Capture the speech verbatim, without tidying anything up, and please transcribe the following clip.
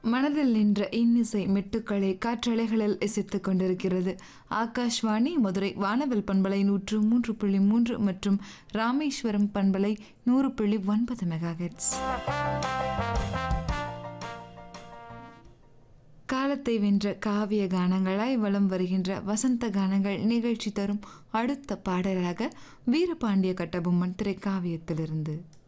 மனதில் நின்ற இன்னிசை மெட்டுக்களை காற்றலைகளில் இசைத்துக் கொண்டிருக்கிறது. ஆகாஷ்வாணி மதுரை வானவில் பண்பலை நூற்று மூன்று புள்ளி மூன்று மற்றும் ராமேஸ்வரம் பண்பலை நூறு புள்ளி ஒன்பது மெகாஹெட்ஸ். காலத்தை வென்ற காவிய கானங்களாய் வலம் வருகின்ற வசந்த கானங்கள் நிகழ்ச்சி தரும் அடுத்த பாடலாக வீரபாண்டிய கட்டபொம்மன் திரைக்காவியத்திலிருந்து